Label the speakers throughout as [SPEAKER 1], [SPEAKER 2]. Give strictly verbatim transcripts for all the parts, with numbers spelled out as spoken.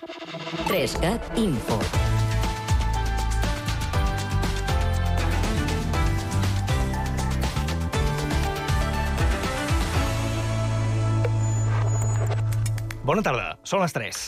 [SPEAKER 1] Trescat Info.
[SPEAKER 2] Bona tarda, són les tres.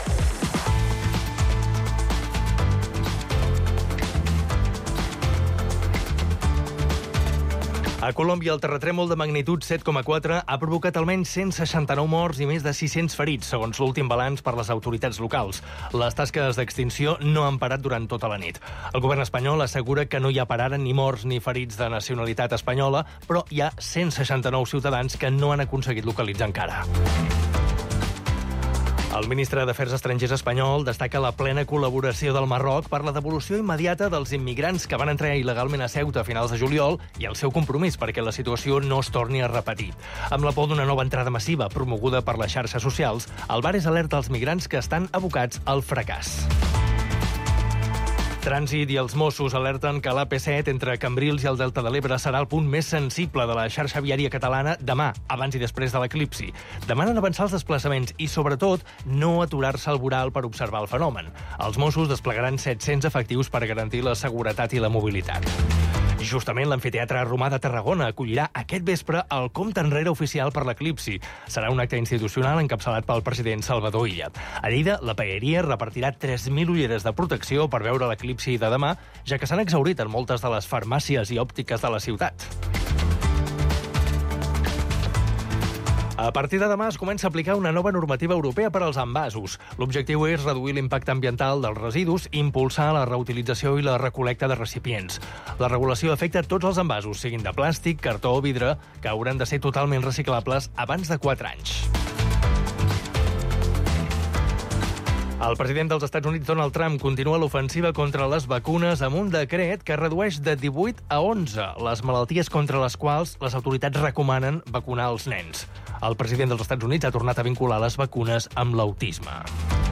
[SPEAKER 2] A Colòmbia, el terratrèmol de magnitud set coma quatre ha provocat almenys cent seixanta-nou morts i més de sis-cents ferits, segons l'últim balanç per les autoritats locals. Les tasques d'extinció no han parat durant tota la nit. El govern espanyol assegura que no hi ha per ara ni morts ni ferits de nacionalitat espanyola, però hi ha cent seixanta-nou ciutadans que no han aconseguit localitzar encara. El ministre d'Afers Estrangers espanyol destaca la plena col·laboració del Marroc per la devolució immediata dels immigrants que van entrar il·legalment a Ceuta a finals de juliol i el seu compromís perquè la situació no es torni a repetir. Amb la por d'una nova entrada massiva promoguda per les xarxes socials, el Bares alerta als migrants que estan abocats al fracàs. Trànsit i els Mossos alerten que l'A P set entre Cambrils i el Delta de l'Ebre serà el punt més sensible de la xarxa viària catalana demà, abans i després de l'eclipsi. Demanen avançar els desplaçaments i, sobretot, no aturar-se al voral per observar el fenomen. Els Mossos desplegaran set-cents efectius per garantir la seguretat i la mobilitat. Justament l'Amfiteatre Romà de Tarragona acollirà aquest vespre el compte enrere oficial per l'eclipsi. Serà un acte institucional encapçalat pel president Salvador Illa. A Lleida, la paeria repartirà tres mil ulleres de protecció per veure l'eclipsi de demà, ja que s'han exhaurit en moltes de les farmàcies i òptiques de la ciutat. A partir de demà es comença a aplicar una nova normativa europea per als envasos. L'objectiu és reduir l'impacte ambiental dels residus i impulsar la reutilització i la recol·lecta de recipients. La regulació afecta tots els envasos, siguin de plàstic, cartó o vidre, que hauran de ser totalment reciclables abans de quatre anys. El president dels Estats Units, Donald Trump, continua l'ofensiva contra les vacunes amb un decret que redueix de divuit a onze les malalties contra les quals les autoritats recomanen vacunar els nens. El president dels Estats Units ha tornat a vincular les vacunes amb l'autisme.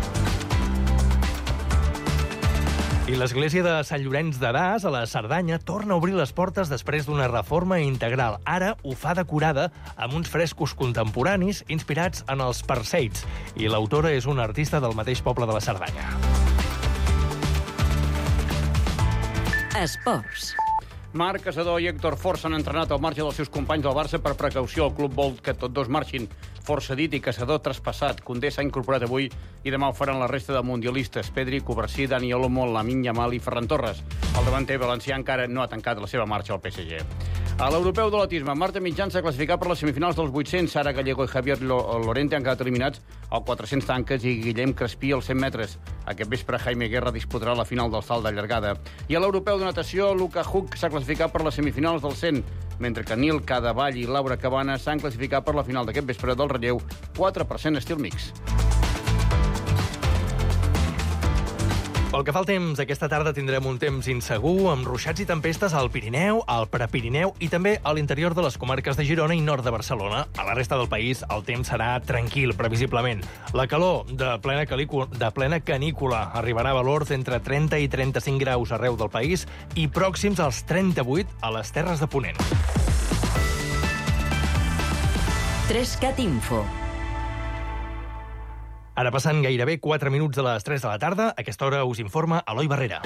[SPEAKER 2] I l'església de Sant Llorenç de Das, a la Cerdanya, torna a obrir les portes després d'una reforma integral. Ara ho fa decorada amb uns frescos contemporanis inspirats en els Perseids. I l'autora és una artista del mateix poble de la Cerdanya.
[SPEAKER 1] Esports.
[SPEAKER 3] Marc Casador i Héctor Fort s'han entrenat al marge dels seus companys del Barça per precaució. El club vol que tots dos marxin. Fort cedit i Casador traspassat. Condé s'ha incorporat avui i demà ho faran la resta de mundialistes. Pedri, Covarsí, Dani Olmo, Lamine Yamal i Ferran Torres. El davanter valencià encara no ha tancat la seva marxa al P S G. A l'europeu de l'autisme, Marta Mitjans s'ha classificat per les semifinals dels vuit-cents. Sara Gallego i Javier Lorente han quedat eliminats al quatre-cents tanques i Guillem Crespí als cent metres. Aquest vespre Jaime Guerra disputarà la final del salt de llargada. I a l'europeu de natació, Luca Huck s'ha classificat per les semifinals del cent, mentre que Nil Cadavall i Laura Cabana s'han classificat per la final d'aquest vespre del relleu quatre per cent estil mix.
[SPEAKER 2] Pel que fa al temps, aquesta tarda tindrem un temps insegur, amb ruixats i tempestes al Pirineu, al Prepirineu i també a l'interior de les comarques de Girona i nord de Barcelona. A la resta del país el temps serà tranquil, previsiblement. La calor de plena, calicu... de plena canícula arribarà a valors entre trenta i trenta-cinc graus arreu del país i pròxims als trenta-vuit a les Terres de Ponent.
[SPEAKER 1] Trescat Info.
[SPEAKER 2] Ara passen gairebé quatre minuts de les tres de la tarda. A aquesta hora us informa Eloi Barrera.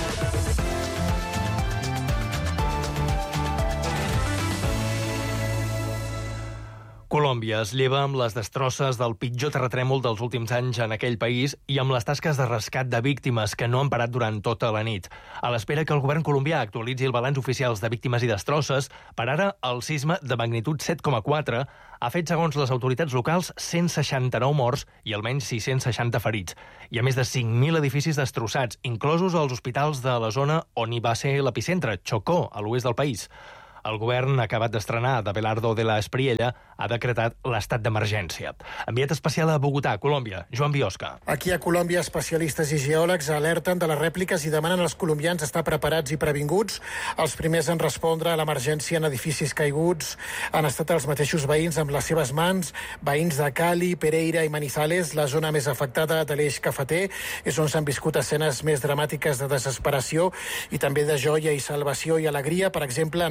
[SPEAKER 2] Colòmbia es lleva amb les destrosses del pitjor terratrèmol dels últims anys en aquell país i amb les tasques de rescat de víctimes que no han parat durant tota la nit. A l'espera que el govern colombià actualitzi el balanç oficials de víctimes i destrosses, per ara el sisme de magnitud set coma quatre ha fet, segons les autoritats locals, cent seixanta-nou morts i almenys sis-cents seixanta ferits. Hi ha més de cinc mil edificis destrossats, inclosos els hospitals de la zona on hi va ser l'epicentre, Chocó, a l'oest del país. El govern, acabat d'estrenar de Belardo de la Espriella, ha decretat l'estat d'emergència. Enviat especial a Bogotà, Colòmbia, Joan Biosca.
[SPEAKER 4] Aquí a Colòmbia, especialistes i geòlegs alerten de les rèpliques i demanen als colombians estar preparats i previnguts. Els primers en respondre a l'emergència en edificis caiguts han estat els mateixos veïns amb les seves mans, veïns de Cali, Pereira i Manizales, la zona més afectada de l'eix cafeter, és on s'han viscut escenes més dramàtiques de desesperació i també de joia i salvació i alegria. Per exemple, en aquestes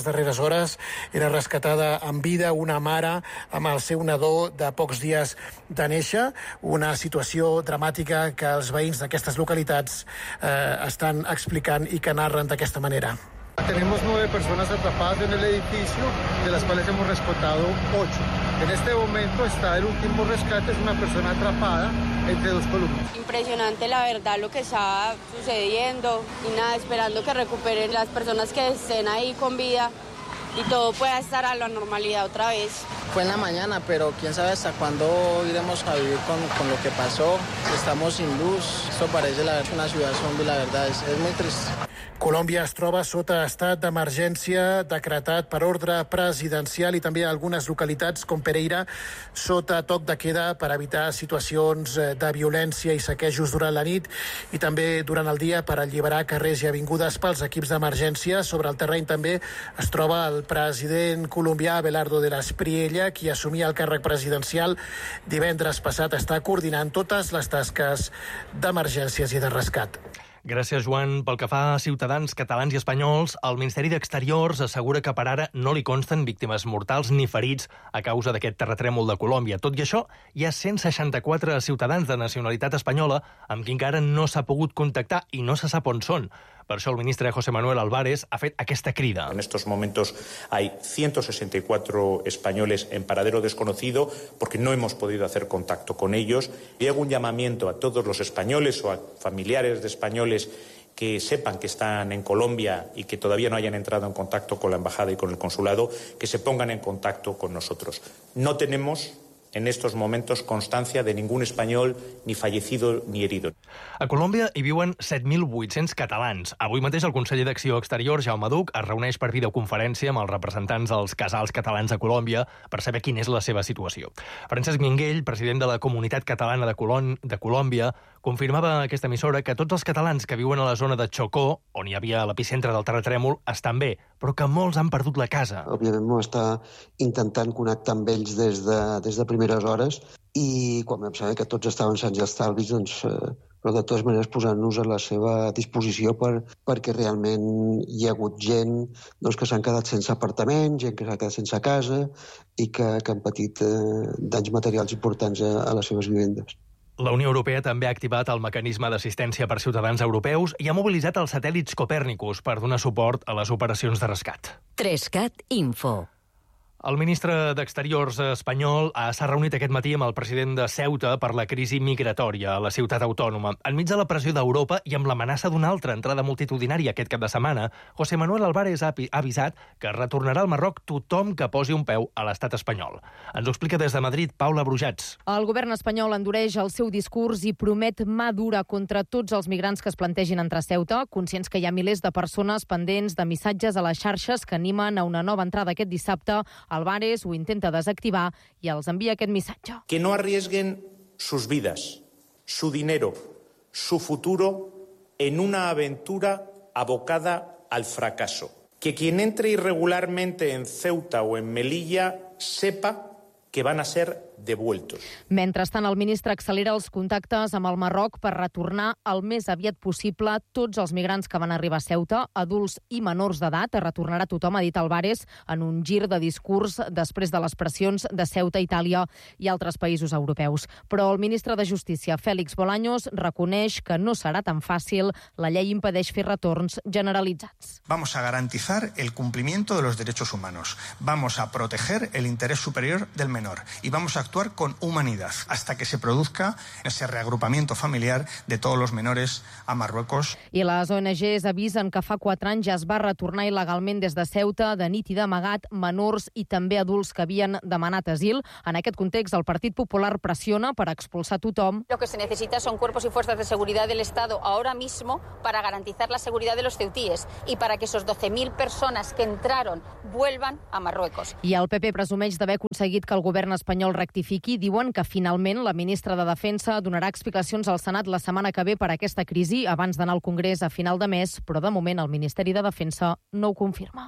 [SPEAKER 4] aquestes darreres hores era rescatada en vida una mare amb el seu nadó de pocs dies de néixer, una situació dramàtica que els veïns d'aquestes localitats eh, estan explicant i que narren d'aquesta manera.
[SPEAKER 5] Tenemos nueve personas atrapadas en el edificio, de las cuales hemos rescatado ocho. En este momento está el último rescate, es una persona atrapada entre dos columnas.
[SPEAKER 6] Impresionante, la verdad, lo que está sucediendo y nada, esperando que recuperen las personas que estén ahí con vida y todo pueda estar a la normalidad otra vez.
[SPEAKER 7] Fue en la mañana, pero quién sabe hasta cuándo iremos a vivir con, con lo que pasó. Estamos sin luz, esto parece la, una ciudad zombie, la verdad, es, es muy triste.
[SPEAKER 4] Colòmbia es troba sota estat d'emergència decretat per ordre presidencial i també algunes localitats com Pereira sota toc de queda per evitar situacions de violència i saquejos durant la nit i també durant el dia per alliberar carrers i avingudes pels equips d'emergència. Sobre el terreny també es troba el president colombià Abelardo de la Espriella, qui assumia el càrrec presidencial divendres passat, està coordinant totes les tasques d'emergències i de rescat.
[SPEAKER 2] Gràcies, Joan. Pel que fa a ciutadans catalans i espanyols, el Ministeri d'Exteriors assegura que per ara no li consten víctimes mortals ni ferits a causa d'aquest terratrèmol de Colòmbia. Tot i això, hi ha cent seixanta-quatre ciutadans de nacionalitat espanyola amb qui encara no s'ha pogut contactar i no se sap on són. Per això el ministre José Manuel Álvarez ha fet aquesta crida.
[SPEAKER 8] En estos momentos hay ciento sesenta y cuatro españoles en paradero desconocido porque no hemos podido hacer contacto con ellos. Y hago un llamamiento a todos los españoles o a familiares de españoles que sepan que están en Colombia y que todavía no hayan entrado en contacto con la embajada y con el consulado, que se pongan en contacto con nosotros. No tenemos en estos momentos constancia de ningún español ni fallecido ni herido.
[SPEAKER 2] A Colòmbia hi viuen set mil vuit-cents catalans. Avui mateix el conseller d'Acció Exterior, Jaume Duch, es reuneix per videoconferència amb els representants dels casals catalans a Colòmbia per saber quina és la seva situació. Francesc Minguell, president de la Comunitat Catalana de, Colón, de Colòmbia, confirmava a aquesta emissora que tots els catalans que viuen a la zona de Chocó, on hi havia l'epicentre del terratrèmol, estan bé, però que molts han perdut la casa.
[SPEAKER 9] Òbviament vam estar intentant connectar amb ells des de, des de primeres hores i quan vam saber que tots estaven sants i estalvis, doncs, eh, però de totes maneres posant-nos a la seva disposició per, perquè realment hi ha hagut gent doncs, que s'han quedat sense apartament, gent que s'ha quedat sense casa i que, que han patit eh, danys materials importants a, a les seves vivendes.
[SPEAKER 2] La Unió Europea també ha activat el mecanisme d'assistència per ciutadans europeus i ha mobilitzat els satèl·lits Copèrnicus per donar suport a les operacions de rescat.
[SPEAKER 1] Trescat Info.
[SPEAKER 2] El ministre d'Exteriors espanyol s'ha reunit aquest matí amb el president de Ceuta per la crisi migratòria a la ciutat autònoma. Enmig de la pressió d'Europa i amb l'amenaça d'una altra entrada multitudinària aquest cap de setmana, José Manuel Álvarez ha avisat que retornarà al Marroc tothom que posi un peu a l'estat espanyol. Ens ho explica des de Madrid Paula Brujats.
[SPEAKER 10] El govern espanyol endureix el seu discurs i promet mà dura contra tots els migrants que es plantegin entrar a Ceuta, conscients que hi ha milers de persones pendents de missatges a les xarxes que animen a una nova entrada aquest dissabte. Álvarez ho intenta desactivar i els envia aquest missatge.
[SPEAKER 8] Que no arriesguen sus vidas, su dinero, su futuro en una aventura abocada al fracaso. Que quien entre irregularmente en Ceuta o en Melilla sepa que van a ser devueltos.
[SPEAKER 10] Mentrestant, el ministre accelera els contactes amb el Marroc per retornar el més aviat possible tots els migrants que van arribar a Ceuta, adults i menors d'edat. Retornarà tothom, ha dit Álvarez, en un gir de discurs després de les pressions de Ceuta, Itàlia i altres països europeus. Però el ministre de Justícia, Félix Bolaños, reconeix que no serà tan fàcil. La llei impedeix fer retorns generalitzats.
[SPEAKER 11] Vamos a garantizar el cumplimiento de los derechos humanos. Vamos a proteger el interés superior del menor y vamos a actuar con humanidad hasta que se produzca ese reagrupamiento familiar de todos los menores a Marruecos.
[SPEAKER 10] I les O N Ges avisen que fa quatre anys ja es va retornar il·legalment des de Ceuta, de nit i d'amagat, menors i també adults que havien demanat asil. En aquest context, el Partit Popular pressiona per expulsar tothom.
[SPEAKER 12] Lo que se necesita son cuerpos y fuerzas de seguridad del Estado ahora mismo para garantizar la seguridad de los ceutíes y para que esos doce mil personas que entraron vuelvan a Marruecos.
[SPEAKER 10] I el P P presumeix d'haver aconseguit que el govern espanyol rectifiqui. Diuen que finalment la ministra de Defensa donarà explicacions al Senat la setmana que ve per aquesta crisi abans d'anar al Congrés a final de mes, però de moment el Ministeri de Defensa no ho confirma.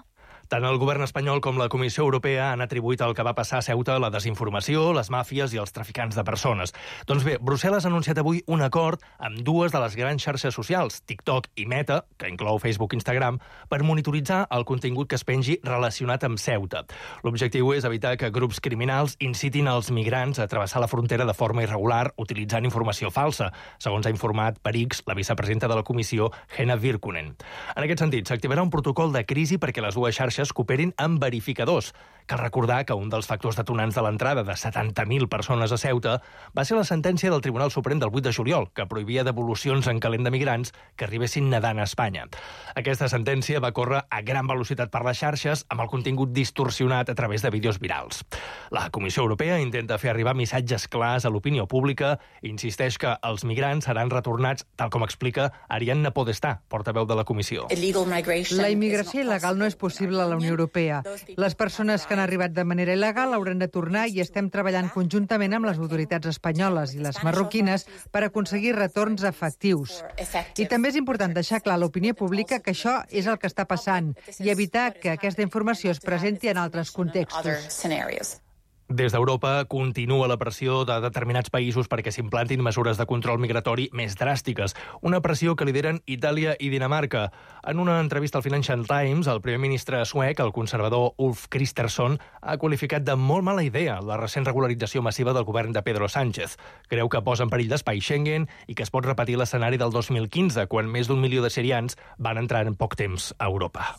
[SPEAKER 2] Tant el govern espanyol com la Comissió Europea han atribuït el que va passar a Ceuta a la desinformació, les màfies i els traficants de persones. Doncs bé, Brussel·les ha anunciat avui un acord amb dues de les grans xarxes socials, TikTok i Meta, que inclou Facebook i Instagram, per monitoritzar el contingut que es pengi relacionat amb Ceuta. L'objectiu és evitar que grups criminals incitin els migrants a travessar la frontera de forma irregular utilitzant informació falsa, segons ha informat per X la vicepresidenta de la Comissió, Henna Virkkunen. En aquest sentit, s'activarà un protocol de crisi perquè les dues xarxes cooperin amb verificadors. Cal recordar que un dels factors detonants de l'entrada de setanta mil persones a Ceuta va ser la sentència del Tribunal Suprem del vuit de juliol, que prohibia devolucions en calent de migrants que arribessin nedant a Espanya. Aquesta sentència va córrer a gran velocitat per les xarxes amb el contingut distorsionat a través de vídeos virals. La Comissió Europea intenta fer arribar missatges clars a l'opinió pública i insisteix que els migrants seran retornats, tal com explica Ariadna Podestà, portaveu de la Comissió.
[SPEAKER 13] La immigració il·legal no és possible a la Unió Europea. Les persones que han arribat de manera il·legal hauran de tornar i estem treballant conjuntament amb les autoritats espanyoles i les marroquines per aconseguir retorns efectius. I també és important deixar clar a l'opinió pública que això és el que està passant i evitar que aquesta informació es presenti en altres contextos.
[SPEAKER 2] Des d'Europa continua la pressió de determinats països perquè s'implantin mesures de control migratori més dràstiques, una pressió que lideren Itàlia i Dinamarca. En una entrevista al Financial Times, el primer ministre suec, el conservador Ulf Kristersson, ha qualificat de molt mala idea la recent regularització massiva del govern de Pedro Sánchez. Creu que posa en perill l'espai Schengen i que es pot repetir l'escenari del dos mil quinze, quan més d'un milió de sirians van entrar en poc temps a Europa.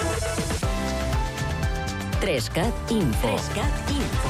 [SPEAKER 1] Trescat Info. Trescat Info.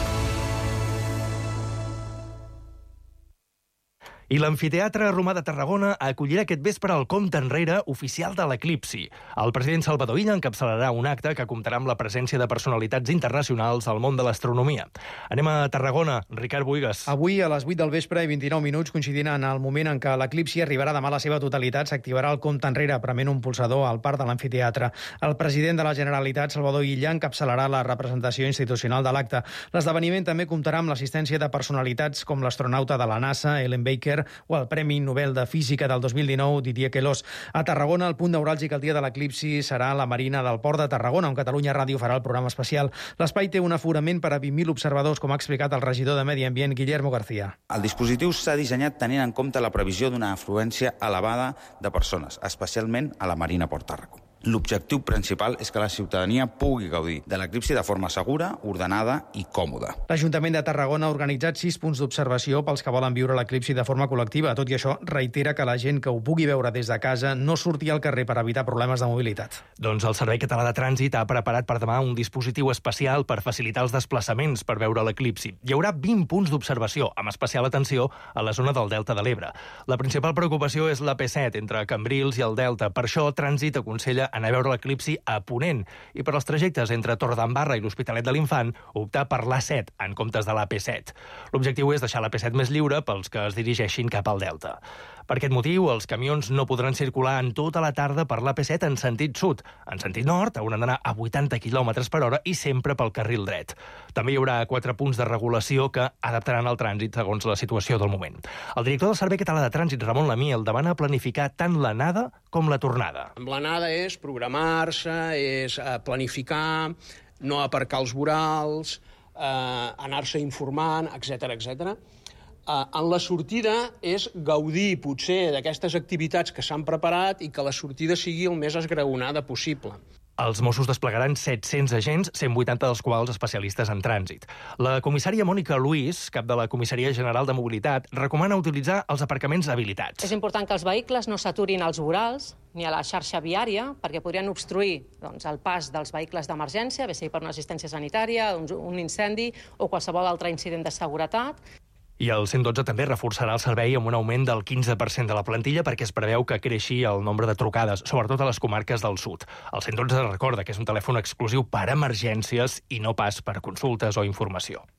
[SPEAKER 2] I l'Amfiteatre Romà de Tarragona acollirà aquest vespre el compte enrere oficial de l'eclipsi. El president Salvador Illa encapçalarà un acte que comptarà amb la presència de personalitats internacionals al món de l'astronomia. Anem a Tarragona. Ricard Buigas.
[SPEAKER 14] Avui, a les vuit del vespre i vint-i-nou minuts, coincidint en el moment en què l'eclipsi arribarà demà a la seva totalitat, s'activarà el compte enrere, prement un pulsador al parc de l'Amfiteatre. El president de la Generalitat, Salvador Illa, encapçalarà la representació institucional de l'acte. L'esdeveniment també comptarà amb l'assistència de personalitats com l'astronauta de la NASA, Ellen Baker, o el Premi Nobel de Física del dos mil dinou, Didier Queloz. A Tarragona, el punt neuràlgic el dia de l'eclipsi serà la Marina del Port de Tarragona, on Catalunya Ràdio farà el programa especial. L'espai té un aforament per a vint mil observadors, com ha explicat el regidor de Medi Ambient, Guillermo García.
[SPEAKER 15] El dispositiu s'ha dissenyat tenint en compte la previsió d'una afluència elevada de persones, especialment a la Marina Port Tarragona. L'objectiu principal és que la ciutadania pugui gaudir de l'eclipsi de forma segura, ordenada i còmoda.
[SPEAKER 14] L'Ajuntament de Tarragona ha organitzat sis punts d'observació pels que volen viure l'eclipsi de forma col·lectiva. Tot i això, reitera que la gent que ho pugui veure des de casa no surti al carrer per evitar problemes de mobilitat.
[SPEAKER 2] Doncs el Servei Català de Trànsit ha preparat per demà un dispositiu especial per facilitar els desplaçaments per veure l'eclipsi. Hi haurà vint punts d'observació, amb especial atenció a la zona del Delta de l'Ebre. La principal preocupació és l'A P set, entre Cambrils i el Delta. Per això, Trànsit aconsella anar a veure l'eclipsi a Ponent i per als trajectes entre Torredembarra i l'Hospitalet de l'Infant optar per l'A set en comptes de l'A P set. L'objectiu és deixar l'A P set més lliure pels que es dirigeixin cap al Delta. Per aquest motiu, els camions no podran circular en tota la tarda per l'A P set en sentit sud. En sentit nord hauran d'anar a vuitanta quilòmetres per hora i sempre pel carril dret. També hi haurà quatre punts de regulació que adaptaran el trànsit segons la situació del moment. El director del Servei Català de Trànsit, Ramon Lamiel, demana planificar tant l'anada com la tornada.
[SPEAKER 16] L'anada és programar-se, és planificar, no aparcar els vorals, eh, anar-se informant, etcètera, etcètera. Uh, en la sortida és gaudir, potser, d'aquestes activitats que s'han preparat i que la sortida sigui el més esgraonada possible.
[SPEAKER 2] Els Mossos desplegaran set-cents agents, cent vuitanta dels quals especialistes en trànsit. La comissària Mònica Luis, cap de la Comissaria General de Mobilitat, recomana utilitzar els aparcaments habilitats.
[SPEAKER 17] És important que els vehicles no s'aturin als vorals ni a la xarxa viària, perquè podrien obstruir doncs, el pas dels vehicles d'emergència, bé sigui per una assistència sanitària, un, un incendi o qualsevol altre incident de seguretat.
[SPEAKER 2] I el cent dotze també reforçarà el servei amb un augment del quinze per cent de la plantilla perquè es preveu que creixi el nombre de trucades, sobretot a les comarques del sud. El cent dotze recorda que és un telèfon exclusiu per a emergències i no pas per consultes o informació.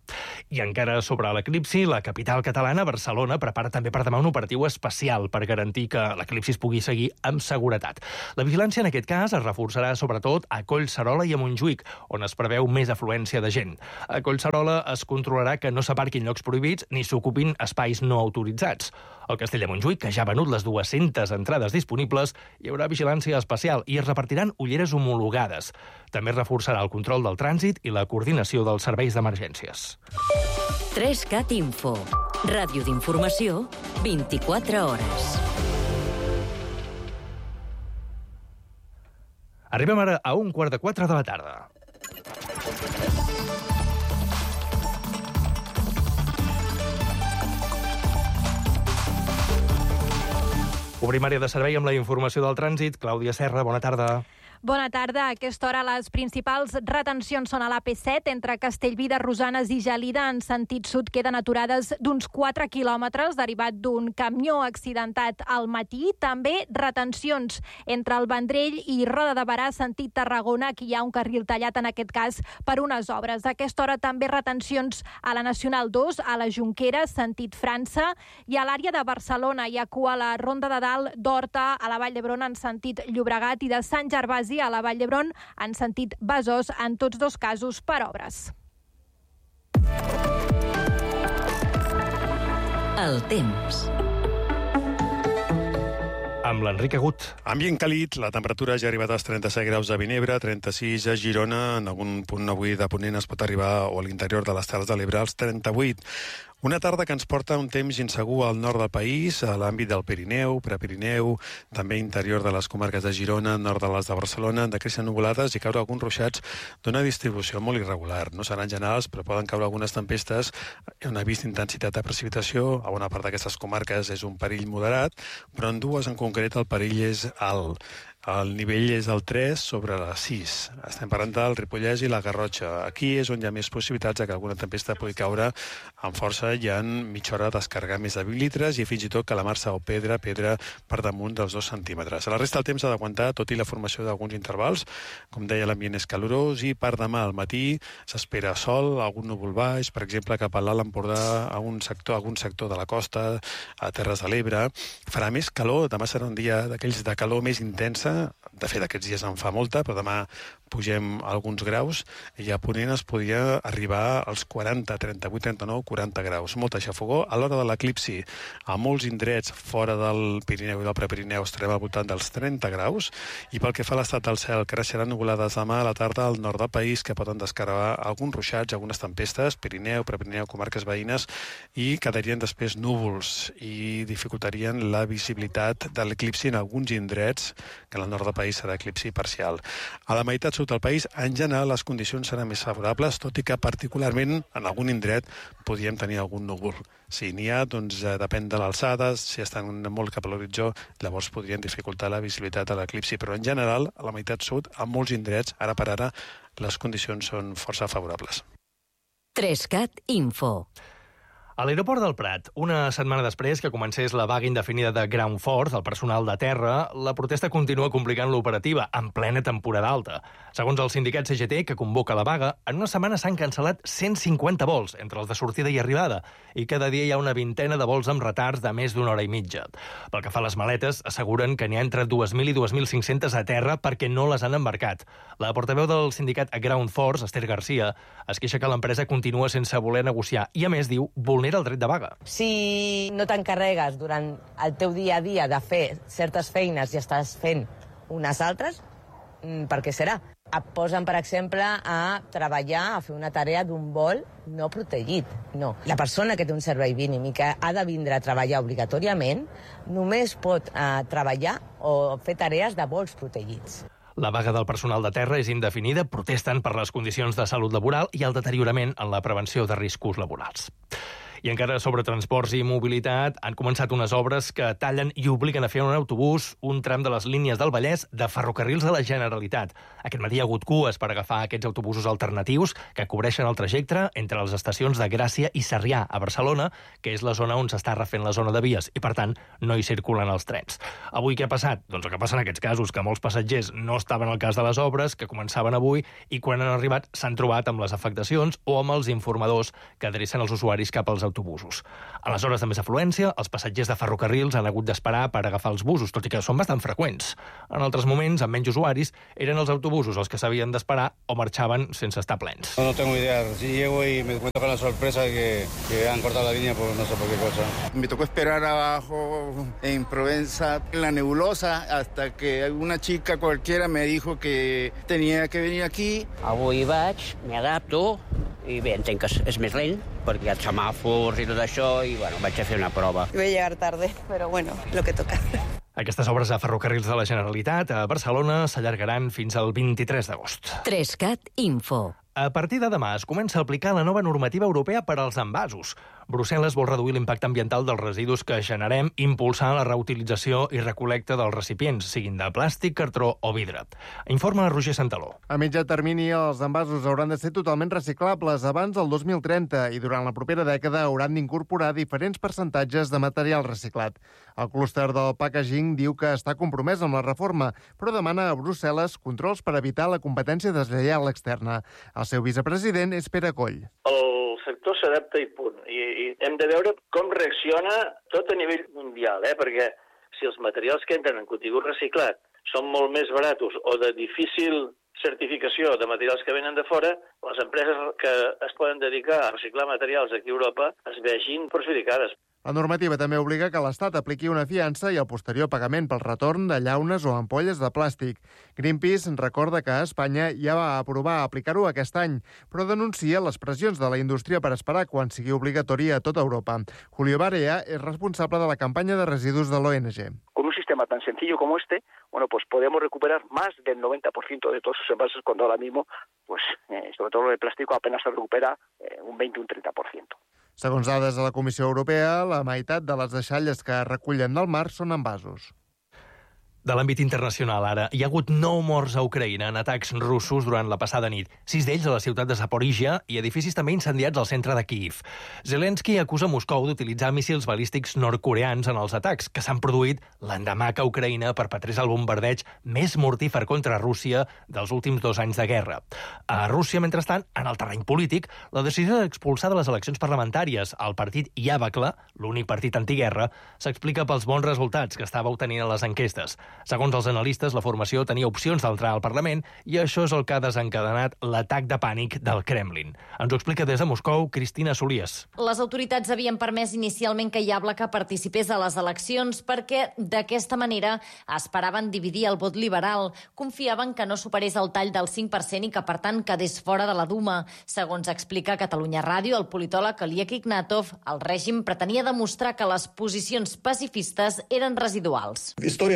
[SPEAKER 2] I encara sobre l'eclipsi, la capital catalana, Barcelona, prepara també per demà un operatiu especial per garantir que l'eclipsi es pugui seguir amb seguretat. La vigilància en aquest cas es reforçarà sobretot a Collserola i a Montjuïc, on es preveu més afluència de gent. A Collserola es controlarà que no s'aparquin llocs prohibits ni s'ocupin espais no autoritzats. Al Castell de Montjuïc, que ja ha venut les dues-centes entrades disponibles, hi haurà vigilància especial i es repartiran ulleres homologades. També es reforçarà el control del trànsit i la coordinació dels serveis d'emergències.
[SPEAKER 1] tres cat Info. Ràdio d'informació, vint-i-quatre hores.
[SPEAKER 2] Arribem ara a un quart de quatre de la tarda. Obrim àrea de servei amb la informació del trànsit. Clàudia Serra, bona tarda.
[SPEAKER 18] Bona tarda. A aquesta hora les principals retencions són a l'A P set, entre Castellví de Rosanes i Gelida, en sentit sud, queden aturades d'uns quatre quilòmetres, derivat d'un camió accidentat al matí. També retencions entre el Vendrell i Roda de Berà, sentit Tarragona, que hi ha un carril tallat, en aquest cas, per unes obres. A aquesta hora també retencions a la Nacional dos, a la Jonquera, sentit França, i a l'àrea de Barcelona hi ha cua a la Ronda de Dalt d'Horta, a la Vall d'Hebron, en sentit Llobregat, i de Sant Gervasi a la Vall d'Hebron en sentit Besòs, en tots dos casos per obres.
[SPEAKER 1] El temps.
[SPEAKER 2] Amb l'Enric Agut.
[SPEAKER 19] Ambient càlid, la temperatura ja ha arribat als trenta-set graus a Vinebre, trenta-sis a Girona, en algun punt avui de Ponent es pot arribar, o a l'interior de les Terres de l'Ebre, als trenta-vuit. Una tarda que ens porta un temps insegur al nord del país, a l'àmbit del Pirineu, Prepirineu, també interior de les comarques de Girona, nord de les de Barcelona, han de créixer nuvolades i caure alguns ruixats d'una distribució molt irregular. No seran generals, però poden caure algunes tempestes. Un avís d'intensitat de precipitació a bona part d'aquestes comarques és un perill moderat, però en dues en concret el perill és alt. El nivell és el tres sobre la sis. Estem parlant del Ripollès i la Garrotxa. Aquí és on hi ha més possibilitats de que alguna tempesta pugui caure amb força i en mitja hora descarregar més de vint litres i fins i tot calamarsa o pedra, pedra per damunt dels dos centímetres. A la resta del temps s'ha d'aguantar, tot i la formació d'alguns intervals. Com deia, l'ambient és calorós i per demà al matí s'espera sol, algun núvol baix, per exemple, cap a l'Alt Empordà, a un sector, a algun sector de la costa, a Terres de l'Ebre. Farà més calor, demà serà un dia d'aquells de calor més intensa. De fet, aquests dies en fa molta, però demà pugem alguns graus i a Ponent es podia arribar als quaranta, trenta-vuit, trenta-nou, quaranta graus. Molta xafogor. A l'hora de l'eclipsi, a molts indrets fora del Pirineu i del Prepirineu estarem al voltant dels trenta graus i pel que fa a l'estat del cel, creixeran nuvolades demà a la tarda al nord del país que poden descarregar alguns ruixats, algunes tempestes, Pirineu, Prepirineu, comarques veïnes, i quedarien després núvols i dificultarien la visibilitat de l'eclipsi en alguns indrets, que al nord del país serà eclipsi parcial. A la meitat sud del país, en general, les condicions seran més favorables, tot i que particularment en algun indret podríem tenir algun núvol. Si n'hi ha, doncs depèn de l'alçada, si estan molt cap a l'horitzó, llavors podrien dificultar la visibilitat de l'eclipsi, però en general, a la meitat sud, a molts indrets, ara per ara, les condicions són força favorables.
[SPEAKER 1] tres cat Info.
[SPEAKER 2] A l'aeroport del Prat, una setmana després que comencés la vaga indefinida de Ground Force, el personal de terra, la protesta continua complicant l'operativa, en plena temporada alta. Segons el sindicat C G T, que convoca la vaga, en una setmana s'han cancel·lat cent cinquanta vols, entre els de sortida i arribada, i cada dia hi ha una vintena de vols amb retards de més d'una hora i mitja. Pel que fa a les maletes, asseguren que n'hi ha entre dues mil i dos mil cinc-centes a terra perquè no les han embarcat. La portaveu del sindicat Ground Force, Esther Garcia, es queixa que l'empresa continua sense voler negociar i, a més, diu, vulnera el dret de vaga.
[SPEAKER 20] Si no t'encarregues durant el teu dia a dia de fer certes feines i estàs fent unes altres, per què serà? Et posen, per exemple, a treballar, a fer una tarea d'un vol no protegit. No. La persona que té un servei mínim i que ha de vindre a treballar obligatòriament només pot eh, treballar o fer tarees de vols protegits.
[SPEAKER 2] La vaga del personal de terra és indefinida, protesten per les condicions de salut laboral i el deteriorament en la prevenció de riscos laborals. I encara sobre transports i mobilitat, han començat unes obres que tallen i obliguen a fer un autobús un tram de les línies del Vallès de Ferrocarrils de la Generalitat. Aquest matí hi ha hagut cues per agafar aquests autobusos alternatius que cobreixen el trajecte entre les estacions de Gràcia i Sarrià, a Barcelona, que és la zona on s'està refent la zona de vies i, per tant, no hi circulen els trens. Avui què ha passat? Doncs el que passa en aquests casos, que molts passatgers no estaven al cas de les obres, que començaven avui, i quan han arribat s'han trobat amb les afectacions o amb els informadors que adrecen els usuaris cap als autobusos. A les hores de més afluència, els passatgers de ferrocarrils han hagut d'esperar per agafar els busos, tot i que són bastant freqüents. En altres moments, amb menys usuaris, eren els autobusos els que s'havien d'esperar o marxaven sense estar plens.
[SPEAKER 21] No, no tengo idea. Si llego y me encuentro con la sorpresa que, que han cortado la línea, pues no sé por qué cosa.
[SPEAKER 22] Me tocó esperar abajo en Provenza, en la nebulosa, hasta que una chica cualquiera me dijo que tenía que venir aquí.
[SPEAKER 23] Avui vaig, m'adapto, i bé, entenc que és més lent, perquè hi ha semàfors i tot això, i bueno, vaig a fer una prova.
[SPEAKER 24] Voy a llegar tarde, pero bueno, lo que toca.
[SPEAKER 2] Aquestes obres a Ferrocarrils de la Generalitat a Barcelona s'allargaran fins al vint-i-tres d'agost.
[SPEAKER 1] Trescat Info.
[SPEAKER 2] A partir de demà es comença a aplicar la nova normativa europea per als envasos. Brussel·les vol reduir l'impacte ambiental dels residus que generem, impulsar la reutilització i recol·lecta dels recipients, siguin de plàstic, cartró o vidre. Informa Roger Santaló.
[SPEAKER 25] A mitjà termini, els envasos hauran de ser totalment reciclables abans del dos mil trenta i durant la propera dècada hauran d'incorporar diferents percentatges de material reciclat. El clúster del packaging diu que està compromès amb la reforma, però demana a Brussel·les controls per evitar la competència deslleial externa. El seu vicepresident és Pere Coll.
[SPEAKER 26] El sector s'adapta i punt. I, I hem de veure com reacciona tot a nivell mundial, eh? Perquè si els materials que entren en contingut reciclat són molt més baratos o de difícil certificació de materials que venen de fora, les empreses que es poden dedicar a reciclar materials aquí a Europa es vegin perjudicades.
[SPEAKER 25] La normativa també obliga que l'Estat apliqui una fiança i el posterior pagament pel retorn de llaunes o ampolles de plàstic. Greenpeace recorda que Espanya ja va aprovar aplicar-ho aquest any, però denuncia les pressions de la indústria per esperar quan sigui obligatori a tota Europa. Julio Barea és responsable de la campanya de residus de l'O N G.
[SPEAKER 27] Con un sistema tan sencillo como este, bueno, pues podemos recuperar más del noventa por ciento de todos esos envases, cuando ahora mismo, pues, eh, sobre todo lo de plástico, apenas se recupera eh, un veinte o un treinta por ciento.
[SPEAKER 25] Segons dades de la Comissió Europea, la meitat de les deixalles que es recullen del mar són envasos.
[SPEAKER 2] De l'àmbit internacional, ara, hi ha hagut nou morts a Ucraïna en atacs russos durant la passada nit. Sis d'ells a la ciutat de Zaporizhia i edificis també incendiats al centre de Kíiv. Zelensky acusa Moscou d'utilitzar míssils balístics nord-coreans en els atacs que s'han produït l'endemà que Ucraïna perpetrés el bombardeig més mortífer contra Rússia dels últims dos anys de guerra. A Rússia, mentrestant, en el terreny polític, la decisió d'expulsar de les eleccions parlamentàries el partit Yavakla, l'únic partit antiguerra, s'explica pels bons resultats que estava obtenint a les enquestes. Segons els analistes, la formació tenia opcions d'entrar al Parlament i això és el que ha desencadenat l'atac de pànic del Kremlin. Ens ho explica des de Moscou Cristina Solies.
[SPEAKER 28] Les autoritats havien permès inicialment que Yavakla participés a les eleccions perquè d'aquesta manera esperaven dividir el vot liberal. Confiaven que no superés el tall del cinc per cent i que, per tant, quedés fora de la Duma. Segons explica Catalunya Ràdio, el politòleg Oleg Ignatov, el règim pretenia demostrar que les posicions pacifistes eren residuals.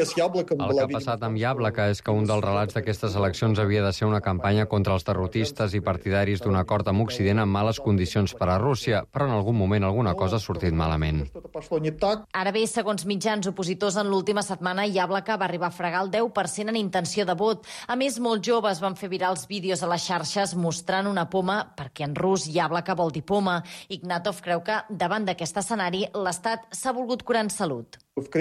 [SPEAKER 29] El que ha passat amb Yavakla és que un dels relats d'aquestes eleccions havia de ser una campanya contra els terroristes i partidaris d'un acord amb Occident en males condicions per a Rússia, però en algun moment alguna cosa ha sortit malament.
[SPEAKER 28] Ara bé, segons mitjans opositors, en l'última setmana Yavakla va arribar a fregar el deu per cent en intenció de vot. A més, molts joves van fer virals vídeos a les xarxes mostrant una poma, perquè en rus Yavakla vol dir poma. Ignatov creu que, davant d'aquest escenari, l'Estat s'ha volgut curar en salut.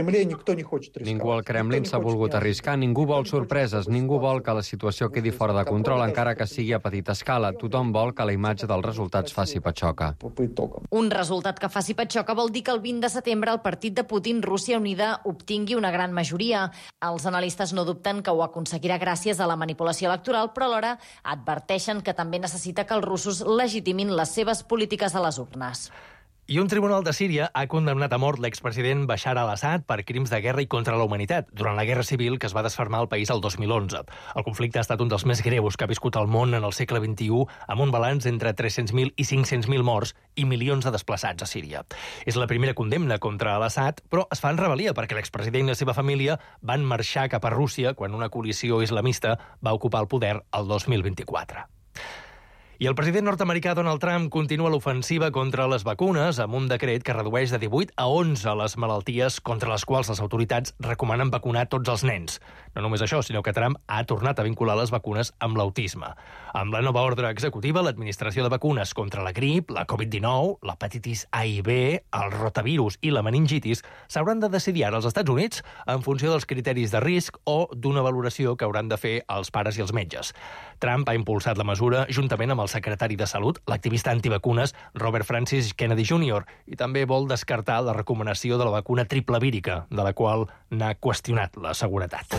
[SPEAKER 29] Ningú al Kremlin s'ha volgut arriscar, ningú vol sorpreses, ningú vol que la situació quedi fora de control, encara que sigui a petita escala. Tothom vol que la imatge dels resultats faci patxoca.
[SPEAKER 28] Un resultat que faci patxoca vol dir que el vint de setembre el partit de Putin, Rússia Unida, obtingui una gran majoria. Els analistes no dubten que ho aconseguirà gràcies a la manipulació electoral, però alhora adverteixen que també necessita que els russos legitimin les seves polítiques a les urnes.
[SPEAKER 2] I un tribunal de Síria ha condemnat a mort l'expresident Bashar al-Assad per crims de guerra i contra la humanitat durant la guerra civil que es va desfermar al país el dos mil onze. El conflicte ha estat un dels més greus que ha viscut el món en el segle vint-i-u, amb un balanç entre tres-cents mil i cinc-cents mil morts i milions de desplaçats a Síria. És la primera condemna contra al-Assad, però es fa en rebel·lia perquè l'expresident i la seva família van marxar cap a Rússia quan una coalició islamista va ocupar el poder el dos mil vint-i-quatre. I el president nord-americà Donald Trump continua l'ofensiva contra les vacunes amb un decret que redueix de divuit a onze les malalties contra les quals les autoritats recomanen vacunar tots els nens. No només això, sinó que Trump ha tornat a vincular les vacunes amb l'autisme. Amb la nova ordre executiva, l'administració de vacunes contra la grip, la covid dinou, l'hepatitis A i B, el rotavirus i la meningitis s'hauran de decidir ara als Estats Units en funció dels criteris de risc o d'una valoració que hauran de fer els pares i els metges. Trump ha impulsat la mesura juntament amb el secretari de Salut, l'activista antivacunes Robert Francis Kennedy júnior, i també vol descartar la recomanació de la vacuna triple vírica, de la qual n'ha qüestionat la seguretat.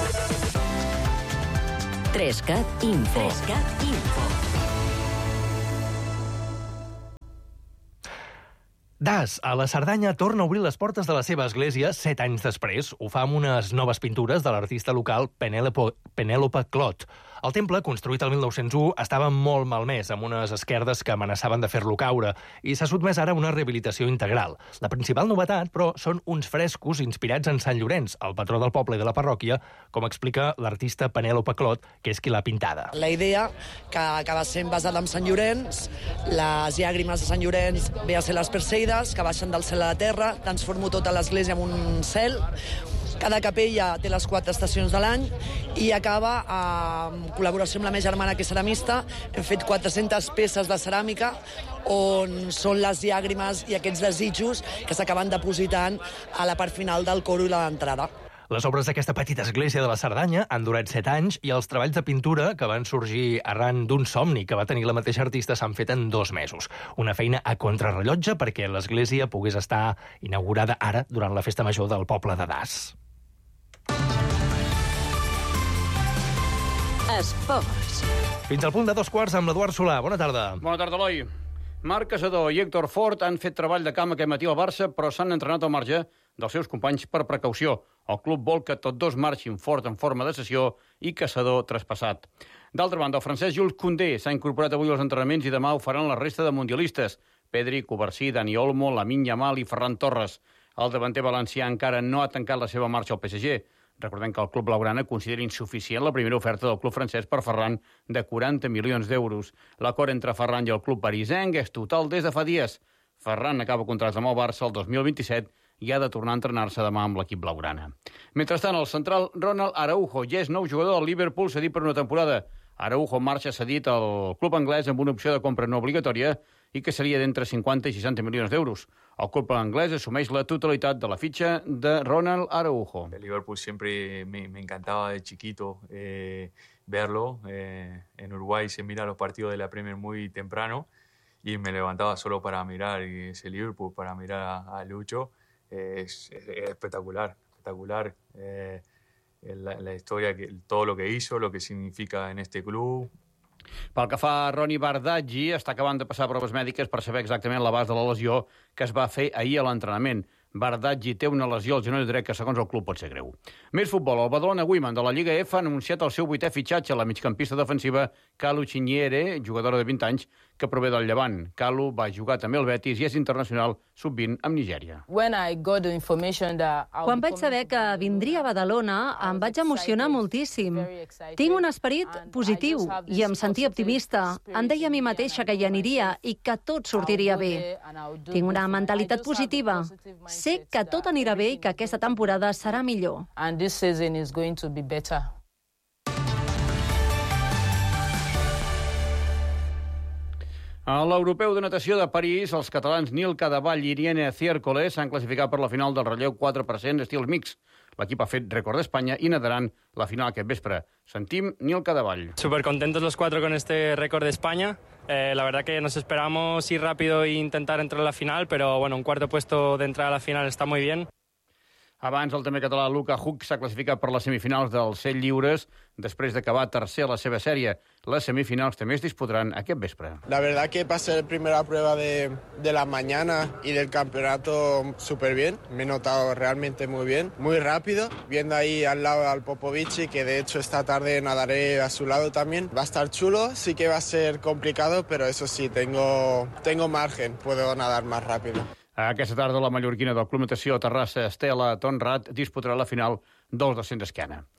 [SPEAKER 1] Trescat Info. Trescat Info.
[SPEAKER 2] Das, a la Cerdanya, torna a obrir les portes de la seva església set anys després. Ho fa amb unes noves pintures de l'artista local Penélope, Penélope Clot. El temple, construït el mil nou-cents u, estava molt malmès, amb unes esquerdes que amenaçaven de fer-lo caure, i s'ha sotmès ara a una rehabilitació integral. La principal novetat, però, són uns frescos inspirats en Sant Llorenç, el patró del poble i de la parròquia, com explica l'artista Penélope Clot, que és qui l'ha pintada.
[SPEAKER 3] La idea, que acaba sent basada en Sant Llorenç, les llàgrimes de Sant Llorenç ve a ser les perseides, que baixen del cel a la terra, transformo tota l'església en un cel. Cada capella té les quatre estacions de l'any i acaba en col·laboració amb la meva germana, que és ceramista. Hem fet quatre-centes peces de ceràmica on són les llàgrimes i aquests desitjos que s'acaben depositant a la part final del coro i l'entrada.
[SPEAKER 2] Les obres d'aquesta petita església de la Cerdanya han durat set anys i els treballs de pintura que van sorgir arran d'un somni que va tenir la mateixa artista s'han fet en dos mesos. Una feina a contrarrellotge perquè l'església pogués estar inaugurada ara durant la festa major del poble de Das.
[SPEAKER 1] Esports.
[SPEAKER 2] Fins al punt de dos quarts amb l'Eduard Solà. Bona tarda.
[SPEAKER 4] Bona tarda, Eloi. Marc Casador i Héctor Fort han fet treball de camp aquest matí al Barça, però s'han entrenat al marge dels seus companys per precaució. El club vol que tots dos marxin Fort en forma de sessió i Casador traspassat. D'altra banda, el francès Jules Koundé s'ha incorporat avui als entrenaments i demà ho faran la resta de mundialistes. Pedri, Covarsí, Dani Olmo, Lamine Yamal i Ferran Torres. El davanter valencià encara no ha tancat la seva marxa al P S G. Recordem que el club blaugrana considera insuficient la primera oferta del club francès per Ferran de quaranta milions d'euros. L'acord entre Ferran i el club parisenc és total des de fa dies. Ferran acaba contracte amb el Barça el dos mil vint-i-set i ha de tornar a entrenar-se demà amb l'equip blaugrana. Mentrestant, el central Ronald Araujo ja és nou jugador del Liverpool cedit per una temporada. Araujo marxa cedit al club anglès amb una opció de compra no obligatòria i que seria d'entre cinquanta i seixanta milions d'euros. El club anglès assumeix la totalitat de la fitxa de Ronald Araujo.
[SPEAKER 5] El Liverpool siempre me, me encantaba de chiquito eh, verlo. Eh, en Uruguay se mira los partidos de la Premier muy temprano y me levantaba solo para mirar ese Liverpool, para mirar a, a Lucho. Eh, es, es, es espectacular, espectacular. Eh, la, la historia, que, todo lo que hizo, lo que significa en este club.
[SPEAKER 4] Pel que fa a Ronny Bardghji, està acabant de passar proves mèdiques per saber exactament l'abast de la lesió que es va fer ahir a l'entrenament. Bardghji té una lesió al genoll dret que, segons el club, pot ser greu. Més futbol. El Badalona Women de la Lliga F ha anunciat el seu vuitè fitxatge, la migcampista defensiva Kalu Chinyere, jugadora de vint anys, que prové del Llevant. Kalu va jugar també al Betis i és internacional sub vint amb Nigèria.
[SPEAKER 6] Quan vaig saber que vindria a Badalona, em vaig emocionar moltíssim. Tinc un esperit positiu i em sentia optimista. Em deia a mi mateixa que hi aniria i que tot sortiria bé. Tinc una mentalitat positiva. Sé que tot anirà bé i que aquesta temporada serà millor.
[SPEAKER 4] A l'Europeu de Natació de París, els catalans Nil Cadevall i Irene Ciércoles s'han classificat per la final del relleu quatre per cent estil mix. L'equip ha fet rècord d'Espanya i nadaran la final aquest vespre. Sentim Nil Cadevall.
[SPEAKER 7] Súper contentos los cuatro con este récord de España. Eh, la verdad que nos esperamos ir rápido e intentar entrar a la final, pero bueno, un cuarto puesto de entrar a la final está muy bien.
[SPEAKER 4] Abans, el també català Luka Huck s'ha classificat per les semifinals dels cent lliures després d'acabar tercer a la seva sèrie. Les semifinals també es disputaran aquest vespre.
[SPEAKER 8] La verdad que pasé la primera prueba de, de la mañana y del campeonato súper bien. Me he notado realmente muy bien, muy rápido. Viendo ahí al lado al Popovici, que de hecho esta tarde nadaré a su lado también. Va a estar chulo, sí que va a ser complicado, pero eso sí, tengo, tengo margen, puedo nadar más rápido.
[SPEAKER 4] Aquesta tarda la mallorquina del Club Natació Terrassa, Estela Tonrat, disputarà la final dels dos cents d'esquena.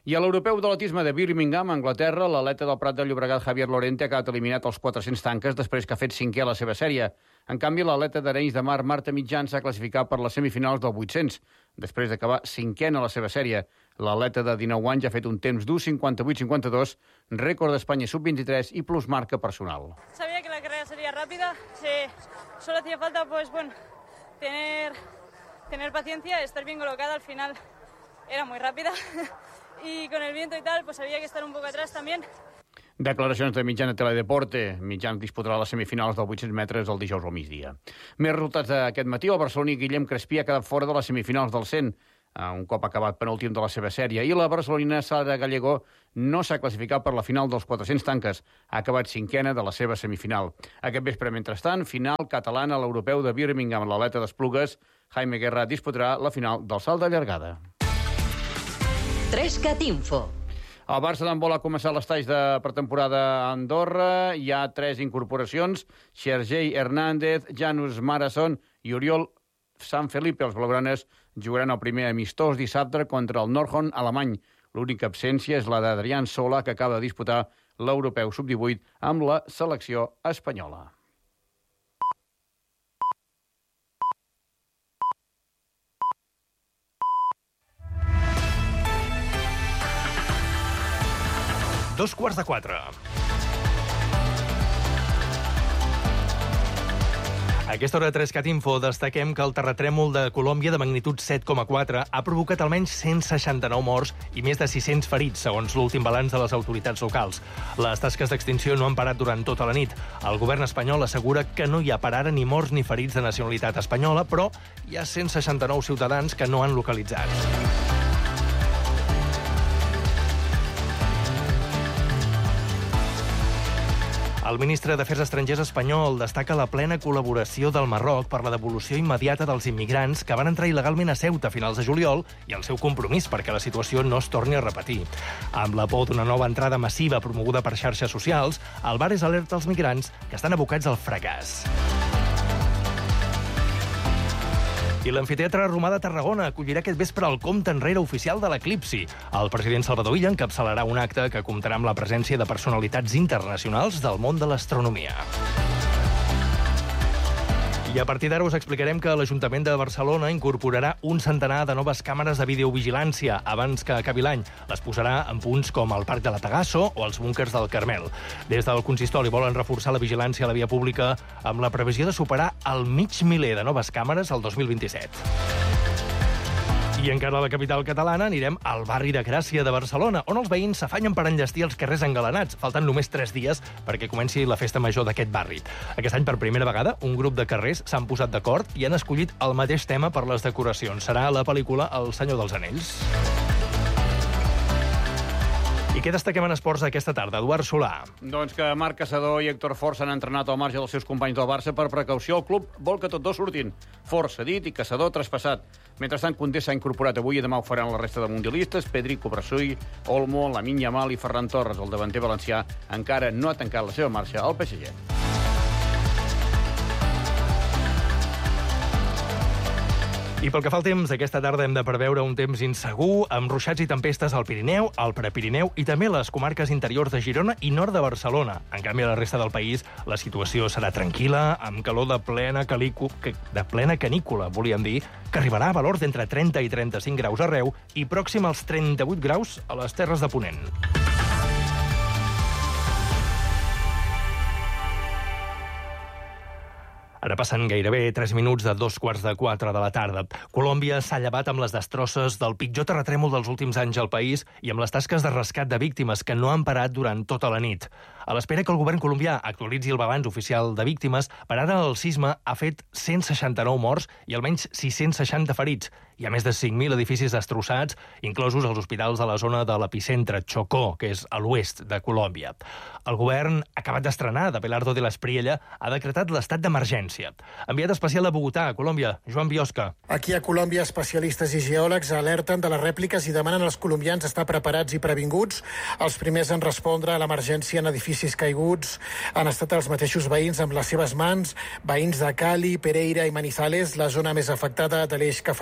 [SPEAKER 4] I a l'europeu d'atletisme de Birmingham, a Anglaterra, l'atleta del Prat de Llobregat, Javier Lorente, ha quedat eliminat als quatre-cents tanques després que ha fet cinquè a la seva sèrie. En canvi, l'atleta d'Arenys de Mar, Marta Mitjan, s'ha classificat per les semifinals del vuit-cents, després d'acabar cinquena a la seva sèrie. L'atleta de dinou anys ha fet un temps d'u cinquanta-vuit cinquanta-dos, rècord d'Espanya sub vint-i-tres i plus marca personal.
[SPEAKER 9] Sabía que la carrera sería rápida, sí, solo hacía falta, pues bueno, tener, tener paciencia, estar bien colocada, al final era muy rápida. Y con el viento y tal, pues había que estar un poco atrás también.
[SPEAKER 4] Declaracions de Mitjan a Teledeporte. Mitjan disputarà les semifinals dels vuit-cents metres el dijous al migdia. Més resultats d'aquest matí. El barceloní Guillem Crespí ha quedat fora de les semifinals del cent, un cop acabat penúltim de la seva sèrie. I la barcelonina Sara Gallego no s'ha classificat per la final dels quatre-cents tanques. Ha acabat cinquena de la seva semifinal. Aquest vespre, mentrestant, final catalana a l'europeu de Birmingham. L'atleta d'Esplugues, Jaime Guerra, disputarà la final del salt de llargada.
[SPEAKER 1] Trescat Info.
[SPEAKER 4] El Barça d'handbol ha començat l'estatge de pretemporada a Andorra. Hi ha tres incorporacions: Sergei Hernández, Janus Marason i Oriol San Felipe. Els blaugranes jugaran el primer amistós dissabte contra el Nordhorn alemany. L'única absència és la d'Adrián Sola, que acaba de disputar l'europeu sub divuit amb la selecció espanyola.
[SPEAKER 2] Dos quarts de quatre. A aquesta hora de Trescat Info destaquem que el terratrèmol de Colòmbia de magnitud set coma quatre ha provocat almenys cent seixanta-nou morts i més de sis-cents ferits, segons l'últim balanç de les autoritats locals. Les tasques d'extinció no han parat durant tota la nit. El govern espanyol assegura que no hi ha per ara ni morts ni ferits de nacionalitat espanyola, però hi ha cent seixanta-nou ciutadans que no han localitzat. El ministre d'Afers Estrangers espanyol destaca la plena col·laboració del Marroc per la devolució immediata dels immigrants que van entrar il·legalment a Ceuta a finals de juliol i el seu compromís perquè la situació no es torni a repetir. Amb la por d'una nova entrada massiva promoguda per xarxes socials, el Bares alerta als migrants que estan abocats al fracàs. I l'Amfiteatre Romà de Tarragona acollirà aquest vespre el compte enrere oficial de l'eclipsi. El president Salvador Illa encapçalarà un acte que comptarà amb la presència de personalitats internacionals del món de l'astronomia. I a partir d'ara us explicarem que l'Ajuntament de Barcelona incorporarà un centenar de noves càmeres de videovigilància abans que acabi l'any. Les posarà en punts com el Parc de la Tagasso o els búnkers del Carmel. Des del consistori volen reforçar la vigilància a la via pública amb la previsió de superar el mig miler de noves càmeres el dos mil vint-i-set. I encara a la capital catalana anirem al barri de Gràcia de Barcelona, on els veïns s'afanyen per enllestir els carrers engalanats. Falten només tres dies perquè comenci la festa major d'aquest barri. Aquest any, per primera vegada, un grup de carrers s'han posat d'acord i han escollit el mateix tema per les decoracions. Serà la pel·lícula El Senyor dels Anells. I què destaquem en esports aquesta tarda? Eduard Solà.
[SPEAKER 4] Doncs que Marc Caçador i Héctor Fort s'han entrenat al marge dels seus companys del Barça per precaució. El club vol que tots dos surtin. Fort cedit i Caçador traspassat. Mentrestant, Condé s'ha incorporat avui i demà ho faran la resta de mundialistes. Pedri, Cobrasull, Olmo, Lamine Yamal i Ferran Torres. El davanter valencià encara no ha tancat la seva marxa al P S G.
[SPEAKER 2] I pel que fa al temps, aquesta tarda hem de preveure un temps insegur, amb ruixats i tempestes al Pirineu, al Prepirineu i també a les comarques interiors de Girona i nord de Barcelona. En canvi, a la resta del país, la situació serà tranquil·la, amb calor de plena, calico, de plena canícula, volíem dir, que arribarà a valors d'entre trenta i trenta-cinc graus arreu i pròxim als trenta-vuit graus a les Terres de Ponent. Ara passen gairebé tres minuts de dos quarts de quatre de la tarda. Colòmbia s'ha llevat amb les destrosses del pitjor terratrèmol dels últims anys al país i amb les tasques de rescat de víctimes que no han parat durant tota la nit. A l'espera que el govern colombià actualitzi el balanç oficial de víctimes, per ara el sisme ha fet cent seixanta-nou morts i almenys sis-cents seixanta ferits. Hi ha més de cinc mil edificis destrossats, inclosos els hospitals de la zona de l'epicentre, Chocó, que és a l'oest de Colòmbia. El govern, acabat d'estrenar, d'Abelardo de la Espriella, ha decretat l'estat d'emergència. Enviat especial a Bogotà, a Colòmbia, Joan Biosca.
[SPEAKER 10] Aquí a Colòmbia, especialistes i geòlegs alerten de les rèpliques i demanen als colombians estar preparats i previnguts. Els primers en respondre a l'emergència en edificis caiguts han estat els mateixos veïns amb les seves mans, veïns de Cali, Pereira i Manizales, la zona més afectada de l'eix cafeter,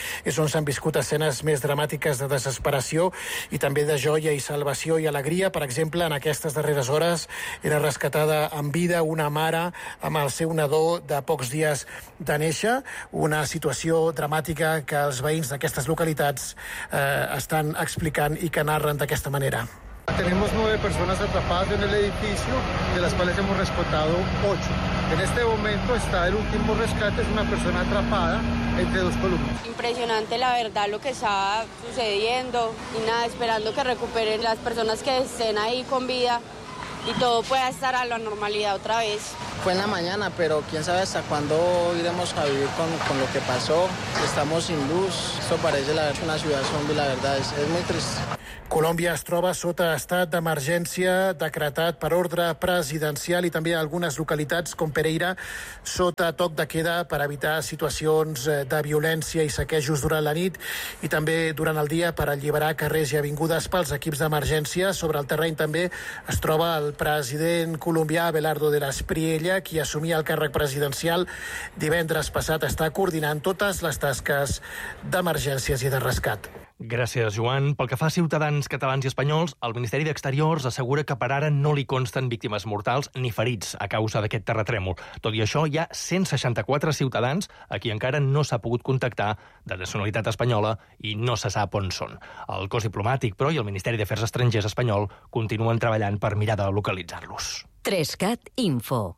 [SPEAKER 10] és on s'han viscut escenes més dramàtiques de desesperació i també de joia i salvació i alegria. Per exemple, en aquestes darreres hores era rescatada en vida una mare amb el seu nadó de pocs dies de néixer, una situació dramàtica que els veïns d'aquestes localitats eh, estan explicant i que narren d'aquesta manera.
[SPEAKER 11] Tenemos nueve personas atrapadas en el edificio, de las cuales hemos rescatado ocho. En este momento está el último rescate, es una persona atrapada entre dos columnas.
[SPEAKER 12] Impresionante, la verdad, lo que está sucediendo y nada, esperando que recuperen las personas que estén ahí con vida y todo pueda estar a la normalidad otra vez.
[SPEAKER 13] Fue en la mañana, pero quién sabe hasta cuándo iremos a vivir con, con lo que pasó. Estamos sin luz, esto parece la, una ciudad zombie, la verdad, es, es muy triste.
[SPEAKER 10] Colòmbia es troba sota estat d'emergència decretat per ordre presidencial i també algunes localitats com Pereira sota toc de queda per evitar situacions de violència i saquejos durant la nit i també durant el dia per alliberar carrers i avingudes pels equips d'emergència. Sobre el terreny també es troba el president colombià Abelardo de la Espriella, qui assumia el càrrec presidencial divendres passat, està coordinant totes les tasques d'emergències i de rescat.
[SPEAKER 2] Gràcies, Joan. Pel que fa a ciutadans catalans i espanyols, el Ministeri d'Exteriors assegura que per ara no li consten víctimes mortals ni ferits a causa d'aquest terratrèmol. Tot i això, hi ha cent seixanta-quatre ciutadans a qui encara no s'ha pogut contactar, de nacionalitat espanyola, i no se sap on són. El cos diplomàtic, però, i el Ministeri d'Afers Estrangers espanyol continuen treballant per mirar de localitzar-los.
[SPEAKER 1] Trescat Info.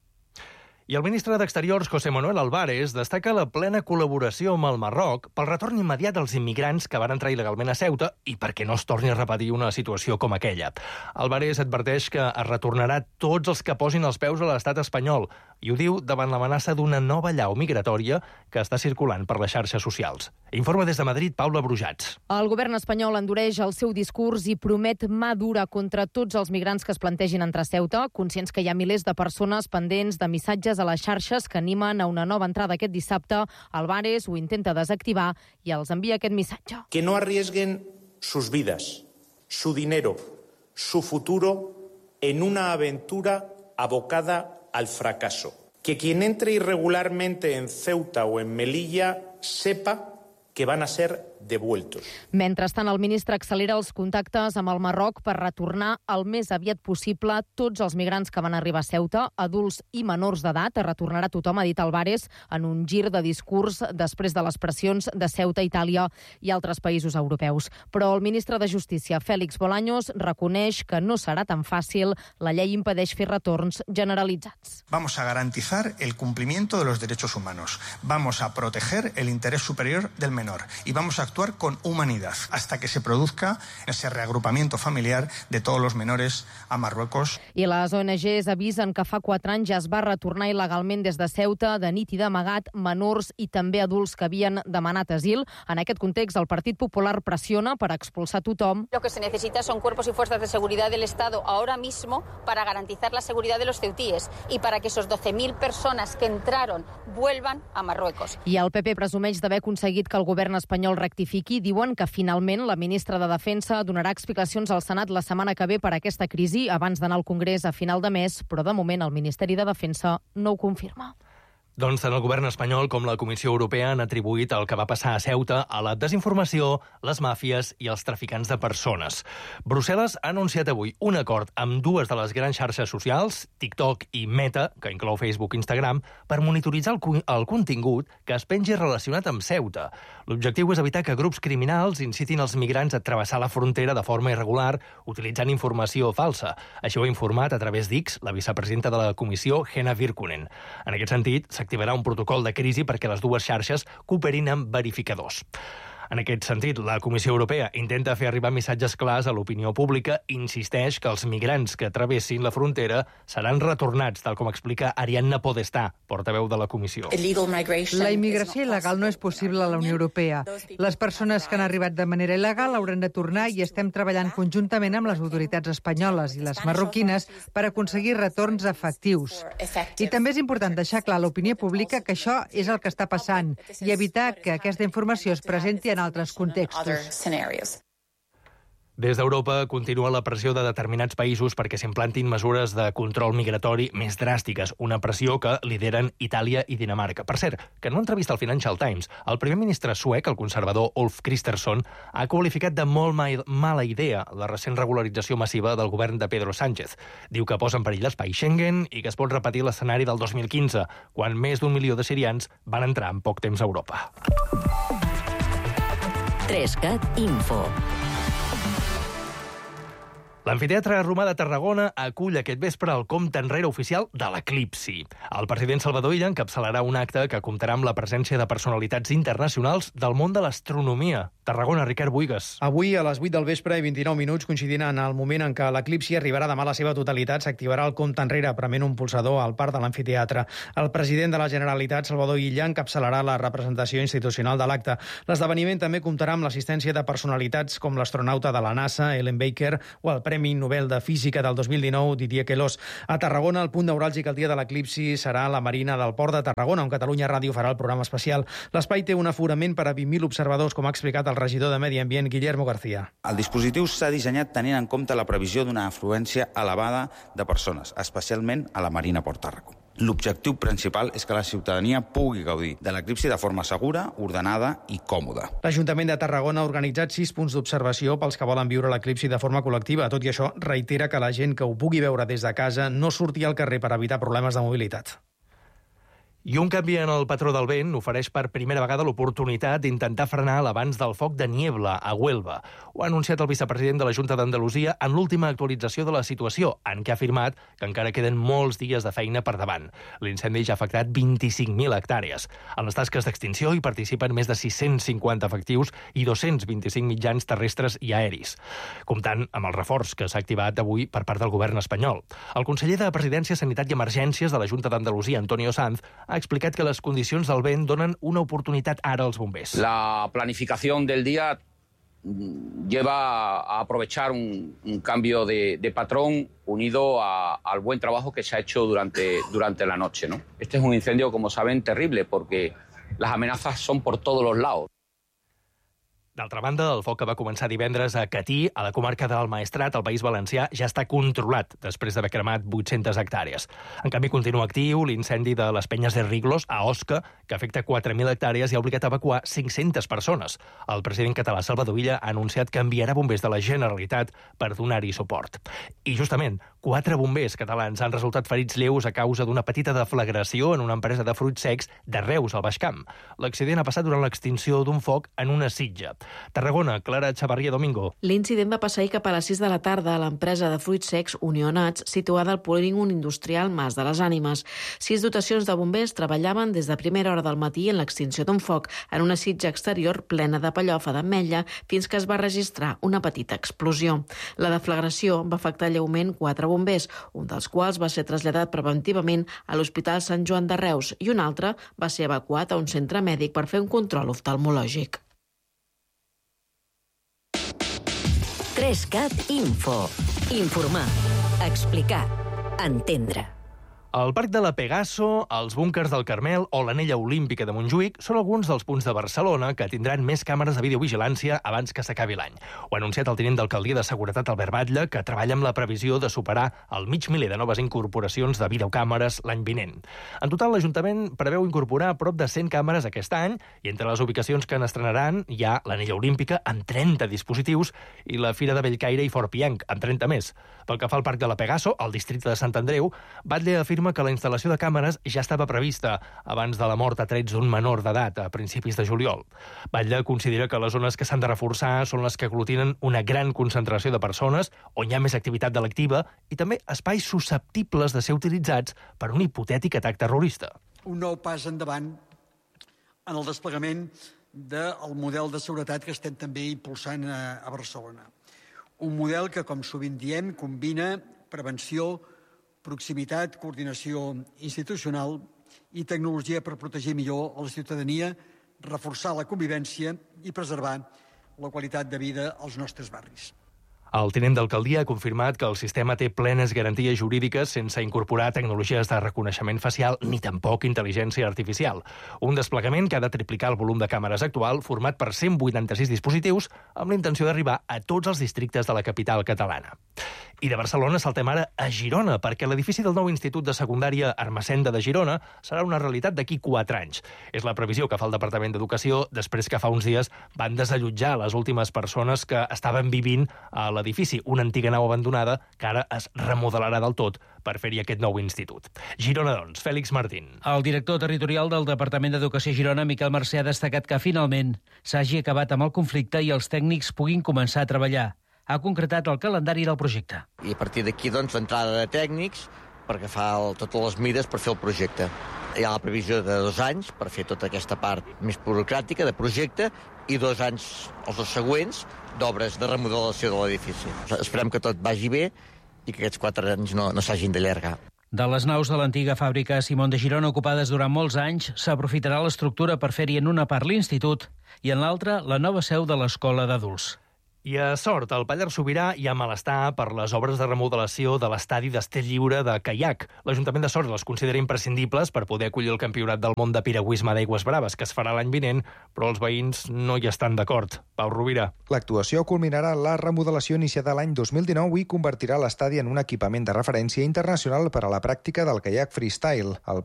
[SPEAKER 2] I el ministre d'Exteriors, José Manuel Álvarez, destaca la plena col·laboració amb el Marroc pel retorn immediat dels immigrants que van entrar il·legalment a Ceuta i perquè no es torni a repetir una situació com aquella. Álvarez adverteix que es retornarà tots els que posin els peus a l'estat espanyol i ho diu davant l'amenaça d'una nova llau migratòria que està circulant per les xarxes socials. Informa des de Madrid, Paula Brujats.
[SPEAKER 14] El govern espanyol endureix el seu discurs i promet mà dura contra tots els migrants que es plantegin entrar a Ceuta, conscients que hi ha milers de persones pendents de missatges a les xarxes que animen a una nova entrada aquest dissabte. Álvarez ho intenta desactivar i els envia aquest missatge.
[SPEAKER 15] Que no arriesguen sus vidas, su dinero, su futuro en una aventura abocada al fracaso. Que quien entre irregularmente en Ceuta o en Melilla sepa que van a ser devueltos.
[SPEAKER 14] Mentrestant, el ministre accelera els contactes amb el Marroc per retornar el més aviat possible tots els migrants que van arribar a Ceuta, adults i menors d'edat. Retornarà tothom, ha dit Álvarez, en un gir de discurs després de les pressions de Ceuta, Itàlia i altres països europeus. Però el ministre de Justícia, Félix Bolaños, reconeix que no serà tan fàcil. La llei impedeix fer retorns generalitzats.
[SPEAKER 16] Vamos a garantizar el cumplimiento de los derechos humanos. Vamos a proteger el interés superior del menor y vamos a actuar con humanidad hasta que se produzca ese reagrupamiento familiar de todos los menores a Marruecos.
[SPEAKER 14] I les O N Ges avisen que fa quatre anys ja es va retornar il·legalment des de Ceuta, de nit i d'amagat, menors i també adults que havien demanat asil. En aquest context, el Partit Popular pressiona per expulsar tothom.
[SPEAKER 17] Lo que se necesita son cuerpos y fuerzas de seguridad del Estado ahora mismo para garantizar la seguridad de los ceutíes y para que esos doce mil personas que entraron vuelvan a Marruecos.
[SPEAKER 14] I el P P presumeix d'haver aconseguit que el govern espanyol rectifiqui. Diuen que finalment la ministra de Defensa donarà explicacions al Senat la setmana que ve per aquesta crisi abans d'anar al Congrés a final de mes, però de moment el Ministeri de Defensa no ho confirma.
[SPEAKER 2] Doncs tant el govern espanyol com la Comissió Europea han atribuït el que va passar a Ceuta a la desinformació, les màfies i els traficants de persones. Brussel·les ha anunciat avui un acord amb dues de les grans xarxes socials, TikTok i Meta, que inclou Facebook i Instagram, per monitoritzar el, el contingut que es pengi relacionat amb Ceuta. L'objectiu és evitar que grups criminals incitin els migrants a travessar la frontera de forma irregular utilitzant informació falsa. Això ho ha informat a través d'X la vicepresidenta de la Comissió, Henna Virkkunen. En aquest sentit, s'activarà un protocol de crisi perquè les dues xarxes cooperin amb verificadors. En aquest sentit, la Comissió Europea intenta fer arribar missatges clars a l'opinió pública i insisteix que els migrants que travessin la frontera seran retornats, tal com explica Ariadna Podestà, portaveu de la Comissió.
[SPEAKER 18] La immigració il·legal no és possible a la Unió Europea. Les persones que han arribat de manera il·legal hauran de tornar i estem treballant conjuntament amb les autoritats espanyoles i les marroquines per aconseguir retorns efectius. I també és important deixar clar a l'opinió pública que això és el que està passant i evitar que aquesta informació es presenti en altres contextos.
[SPEAKER 2] Des d'Europa continua la pressió de determinats països perquè s'implantin mesures de control migratori més dràstiques, una pressió que lideren Itàlia i Dinamarca. Per cert, que en una entrevista al Financial Times, el primer ministre suec, el conservador Ulf Kristersson, ha qualificat de molt mala idea la recent regularització massiva del govern de Pedro Sánchez. Diu que posa en perill l'espai Schengen i que es pot repetir l'escenari del dos mil quinze, quan més d'un milió de sirians van entrar en poc temps a Europa.
[SPEAKER 1] Trescat Info.
[SPEAKER 2] L'Amfiteatre Romà de Tarragona acull aquest vespre el compte enrere oficial de l'Eclipsi. El president Salvador Illa encapçalarà un acte que comptarà amb la presència de personalitats internacionals del món de l'astronomia. Tarragona, Ricard Buigas.
[SPEAKER 19] Avui, a les vuit del vespre i vint-i-nou minuts, coincidint en el moment en què l'eclipsi arribarà demà a la seva totalitat, s'activarà el compte enrere, prement un pulsador al parc de l'amfiteatre. El president de la Generalitat, Salvador Illa, encapçalarà la representació institucional de l'acte. L'esdeveniment també comptarà amb l'assistència de personalitats com l'astronauta de la NASA, Ellen Baker, o el Premi Nobel de Física del dos mil dinou, Didier Queloz. A Tarragona, el punt neuràlgic el dia de l'eclipsi serà la Marina del Port de Tarragona, on Catalunya Ràdio farà el programa especial. L'espai té un aforament per a vint mil observadors, com ha explicat el regidor de Medi Ambient, Guillermo García.
[SPEAKER 20] El dispositiu s'ha dissenyat tenint en compte la previsió d'una afluència elevada de persones, especialment a la Marina Port Tarragona. L'objectiu principal és que la ciutadania pugui gaudir de l'eclipsi de forma segura, ordenada i còmoda.
[SPEAKER 19] L'Ajuntament de Tarragona ha organitzat sis punts d'observació pels que volen viure l'eclipsi de forma col·lectiva. Tot i això, reitera que la gent que ho pugui veure des de casa no surti al carrer per evitar problemes de mobilitat.
[SPEAKER 2] I un canvi en el patró del vent ofereix per primera vegada l'oportunitat d'intentar frenar l'avanç del foc de Niebla a Huelva. Ho ha anunciat el vicepresident de la Junta d'Andalusia en l'última actualització de la situació, en què ha afirmat que encara queden molts dies de feina per davant. L'incendi ja ha afectat vint-i-cinc mil hectàrees. En les tasques d'extinció hi participen més de sis-cents cinquanta efectius i dos-cents vint-i-cinc mitjans terrestres i aeris, comptant amb el reforç que s'ha activat avui per part del govern espanyol. El conseller de Presidència, Sanitat i Emergències de la Junta d'Andalusia, Antonio Sanz, ha explicat que les condicions del vent donen una oportunitat ara als bombers.
[SPEAKER 21] La planificación del día lleva a aprovechar un, un cambio de, de patrón unido a, al buen trabajo que se ha hecho durante, durante la noche, ¿no? Este es un incendio, como saben, terrible porque las amenazas son por todos los lados.
[SPEAKER 2] D'altra banda, el foc que va començar divendres a Catí, a la comarca del Maestrat, al País Valencià, ja està controlat després d'haver cremat vuit-centes hectàrees. En canvi, continua actiu l'incendi de les Penyes de Riglos, a Osca, que afecta quatre mil hectàrees i ha obligat a evacuar cinc-centes persones. El president català Salvador Illa ha anunciat que enviarà bombers de la Generalitat per donar-hi suport. I justament, quatre bombers catalans han resultat ferits lleus a causa d'una petita deflagració en una empresa de fruits secs de Reus, al Baix Camp. L'accident ha passat durant l'extinció d'un foc en una sitja. Tarragona, Clara Chavarria Domingo.
[SPEAKER 22] L'incident va passar ahir cap a les sis de la tarda a l'empresa de fruits secs Unió Nats, situada al polígon industrial Mas de les Ànimes. Sis dotacions de bombers treballaven des de primera hora del matí en l'extinció d'un foc en una sitja exterior plena de pellofa d'ametlla fins que es va registrar una petita explosió. La deflagració va afectar lleument quatre bombers, un dels quals va ser traslladat preventivament a l'Hospital Sant Joan de Reus i un altre va ser evacuat a un centre mèdic per fer un control oftalmològic.
[SPEAKER 1] Trescat Info. Informar, explicar, entendre.
[SPEAKER 2] El Parc de la Pegaso, els búnkers del Carmel o l'Anella Olímpica de Montjuïc són alguns dels punts de Barcelona que tindran més càmeres de videovigilància abans que s'acabi l'any. Ho ha anunciat el tinent d'alcaldia de Seguretat, Albert Batlle, que treballa amb la previsió de superar el mig miler de noves incorporacions de videocàmeres l'any vinent. En total, l'Ajuntament preveu incorporar prop de cent càmeres aquest any i entre les ubicacions que n'estrenaran hi ha l'Anella Olímpica amb trenta dispositius i la Fira de Bellcaire i Fort Pienc amb trenta més. Pel que fa al Parc de la Pegaso, al districte de Sant Andreu, Batlle afirma que la instal·lació de càmeres ja estava prevista abans de la mort a trets d'un menor d'edat a principis de juliol. Batlle considera que les zones que s'han de reforçar són les que aglutinen una gran concentració de persones, on hi ha més activitat delictiva i també espais susceptibles de ser utilitzats per un hipotètic atac terrorista.
[SPEAKER 23] Un nou pas endavant en el desplegament del model de seguretat que estem també impulsant a Barcelona. Un model que, com sovint diem, combina prevenció, proximitat, coordinació institucional i tecnologia per protegir millor a la ciutadania, reforçar la convivència i preservar la qualitat de vida als nostres barris.
[SPEAKER 2] El tinent d'alcaldia ha confirmat que el sistema té plenes garanties jurídiques sense incorporar tecnologies de reconeixement facial ni tampoc intel·ligència artificial. Un desplegament que ha de triplicar el volum de càmeres actual, format per cent vuitanta-sis dispositius, amb la intenció d'arribar a tots els districtes de la capital catalana. I de Barcelona saltem ara a Girona, perquè l'edifici del nou Institut de Secundària Ermessenda de Girona serà una realitat d'aquí quatre anys. És la previsió que fa el Departament d'Educació després que fa uns dies van desallotjar les últimes persones que estaven vivint a l'edifici, una antiga nau abandonada que ara es remodelarà del tot per fer-hi aquest nou institut. Girona, doncs, Fèlix Martín.
[SPEAKER 3] El director territorial del Departament d'Educació Girona, Miquel Mercè, ha destacat que finalment s'hagi acabat amb el conflicte i els tècnics puguin començar a treballar. Ha concretat el calendari del projecte.
[SPEAKER 5] I a partir d'aquí, doncs, l'entrada de tècnics perquè fa el, totes les mides per fer el projecte. Hi ha la previsió de dos anys per fer tota aquesta part més burocràtica de projecte i dos anys, els dos següents, d'obres de remodelació de l'edifici. Esperem que tot vagi bé i que aquests quatre anys no, no s'hagin d'allargar.
[SPEAKER 3] De les naus de l'antiga fàbrica Simón de Girona ocupades durant molts anys, s'aprofitarà l'estructura per fer-hi en una part l'institut i en l'altra la nova seu de l'escola d'adults.
[SPEAKER 2] I a Sort, al Pallars Sobirà, hi ha malestar per les obres de remodelació de l'estadi d'estel lliure de caiac. L'Ajuntament de Sort les considera imprescindibles per poder acollir el Campionat del Món de Piragüisme d'Aigües Braves, que es farà l'any vinent, però els veïns no hi estan d'acord. Pau Rovira.
[SPEAKER 6] L'actuació culminarà la remodelació iniciada l'any dos mil dinou i convertirà l'estadi en un equipament de referència internacional per a la pràctica del caiac freestyle. El